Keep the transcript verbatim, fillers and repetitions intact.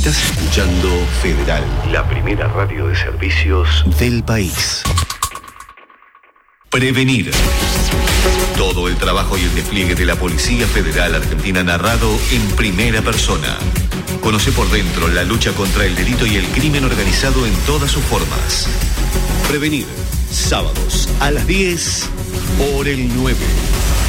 Estás escuchando Federal, la primera radio de servicios del país. Prevenir. Todo el trabajo y el despliegue de la Policía Federal Argentina narrado en primera persona. Conoce por dentro la lucha contra el delito y el crimen organizado en todas sus formas. Prevenir. Sábados a las diez por el nueve.